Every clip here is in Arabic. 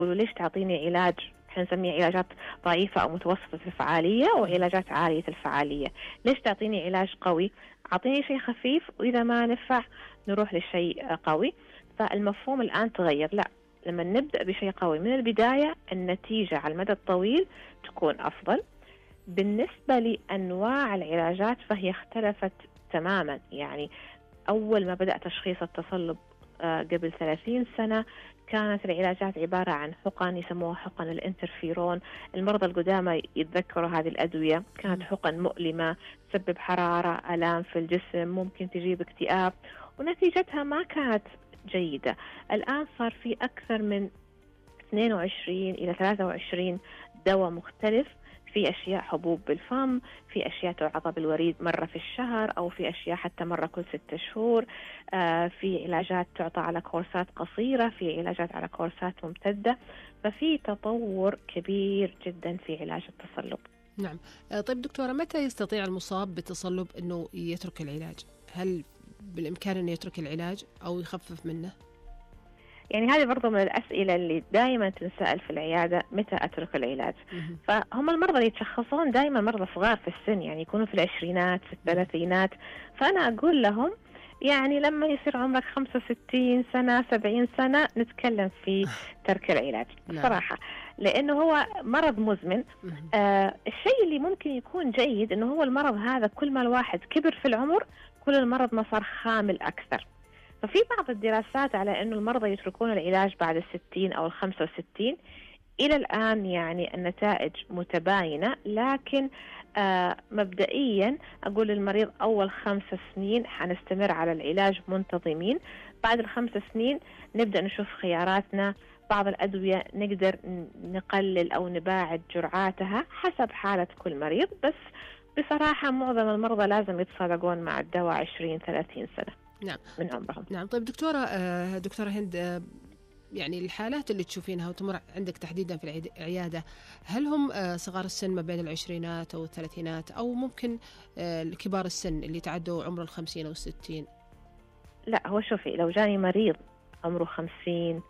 يقولوا ليش تعطيني علاج احنا نسميه علاجات ضعيفة أو متوسطة الفعالية وعلاجات عالية الفعالية. ليش تعطيني علاج قوي؟ أعطيني شيء خفيف وإذا ما نفع نروح لشيء قوي. فالمفهوم الآن تغير، لا، لما نبدأ بشيء قوي من البداية النتيجة على المدى الطويل تكون أفضل. بالنسبة لأنواع العلاجات فهي اختلفت تماما. يعني أول ما بدأ تشخيص التصلب قبل 30 سنة كانت العلاجات عبارة عن حقن يسموها حقن الانترفيرون. المرضى القدامى يتذكروا هذه الأدوية، كانت حقن مؤلمة، تسبب حرارة، آلام في الجسم، ممكن تجيب اكتئاب، ونتيجتها ما كانت جيدة. الآن صار في أكثر من 22 إلى 23 دواء مختلف، في أشياء حبوب بالفم، في أشياء تعطى بالوريد مرة في الشهر، أو في أشياء حتى مرة كل 6 شهور. في علاجات تعطى على كورسات قصيرة، في علاجات على كورسات ممتدة. ففي تطور كبير جدا في علاج التصلب. نعم. طيب دكتورة، متى يستطيع المصاب بالتصلب أنه يترك العلاج؟ هل بالإمكان أنه يترك العلاج أو يخفف منه؟ يعني هذه برضو من الأسئلة اللي دائما تنسأل في العيادة، متى أترك العلاج؟ فهم المرضى اللي يتشخصون دائما مرضى صغار في السن، يعني يكونوا في العشرينات في الثلاثينات. فأنا أقول لهم يعني لما يصير عمرك 65 سنة 70 سنة نتكلم في ترك العلاج صراحة، لأنه هو مرض مزمن. الشيء اللي ممكن يكون جيد أنه هو المرض هذا كل ما الواحد كبر في العمر كل المرض ما صار خامل أكثر. ففي بعض الدراسات على أنه المرضى يتركون العلاج بعد 60 أو 65. إلى الآن يعني النتائج متباينة، لكن مبدئيا أقول للمريض أول 5 سنين حنستمر على العلاج منتظمين. بعد ال5 سنين نبدأ نشوف خياراتنا. بعض الأدوية نقدر نقلل أو نباعد جرعاتها حسب حالة كل مريض، بس بصراحة معظم المرضى لازم يتصادقون مع الدواء 20-30 سنة نعم من عمرهم. نعم. طيب دكتورة هند، يعني الحالات اللي تشوفينها وتمر عندك تحديدا في العيادة، هل هم صغار السن ما بين العشرينات أو الثلاثينات، أو ممكن كبار السن اللي تعدوا عمر 50 أو 60؟ لا، هو شوفي، لو جاني مريض عمره 50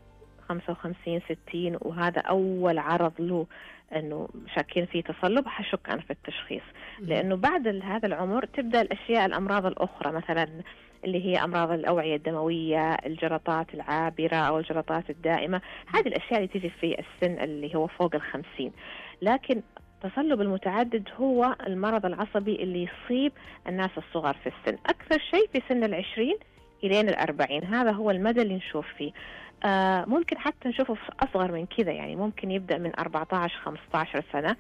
55 60 وهذا أول عرض له أنه شاكين فيه تصلب، حشك أنا في التشخيص. لأنه بعد هذا العمر تبدأ الأمراض الأخرى، مثلا اللي هي أمراض الأوعية الدموية، الجلطات العابرة أو الجلطات الدائمة. هذه الأشياء اللي تيجي في السن اللي هو فوق 50. لكن التصلب المتعدد هو المرض العصبي اللي يصيب الناس الصغار في السن، أكثر شيء في سن 20 إلى 40. هذا هو المدى اللي نشوف فيه. ممكن حتى نشوفه أصغر من كذا، يعني ممكن يبدأ من 14-15 سنة.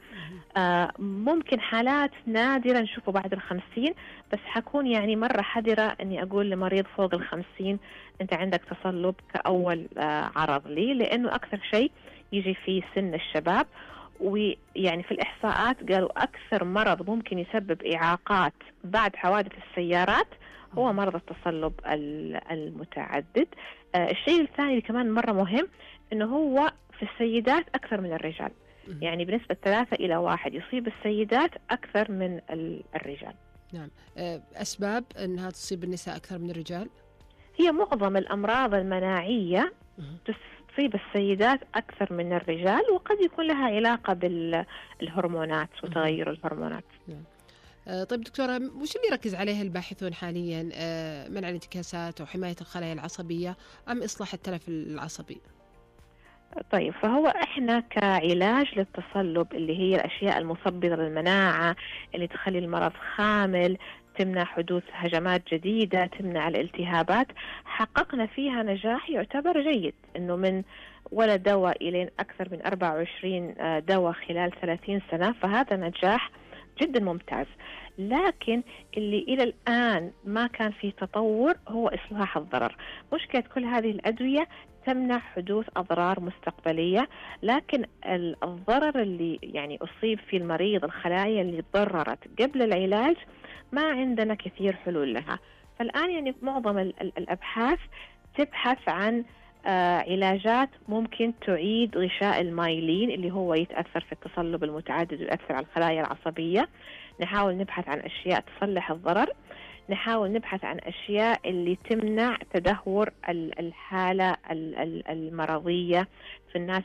ممكن حالات نادرة نشوفه بعد 50، بس حكون يعني مرة حذرة أني أقول لمريض فوق 50 أنت عندك تصلب كأول عرض لي، لأنه أكثر شيء يجي في سن الشباب. ويعني في الإحصاءات قالوا أكثر مرض ممكن يسبب إعاقات بعد حوادث السيارات هو مرض التصلب المتعدد. الشيء الثاني اللي كمان مرة مهم إنه هو في السيدات أكثر من الرجال، يعني بنسبة 3-1 يصيب السيدات أكثر من الرجال. نعم. أسباب أنها تصيب النساء أكثر من الرجال؟ هي معظم الأمراض المناعية تصيب السيدات أكثر من الرجال، وقد يكون لها علاقة بالهرمونات وتغير الهرمونات. نعم. طيب دكتورة، وش اللي يركز عليه الباحثون حاليا؟ منع الانتكاسات وحماية الخلايا العصبية أم إصلاح التلف العصبي؟ طيب، فهو إحنا كعلاج للتصلب اللي هي الأشياء المثبطة للمناعة اللي تخلي المرض خامل، تمنع حدوث هجمات جديدة، تمنع الالتهابات، حققنا فيها نجاح يعتبر جيد، إنه من ولا دواء إلى أكثر من 24 دواء خلال 30 سنة، فهذا نجاح جدا ممتاز. لكن اللي إلى الآن ما كان فيه تطور هو إصلاح الضرر. مشكلة كل هذه الأدوية تمنع حدوث أضرار مستقبلية، لكن الضرر اللي يعني أصيب في المريض، الخلايا اللي تضررت قبل العلاج، ما عندنا كثير حلول لها. فالآن يعني معظم الأبحاث تبحث عن علاجات ممكن تعيد غشاء المايلين اللي هو يتأثر في التصلب المتعدد ويؤثر على الخلايا العصبية. نحاول نبحث عن أشياء تصلح الضرر، نحاول نبحث عن أشياء اللي تمنع تدهور الحالة المرضية في الناس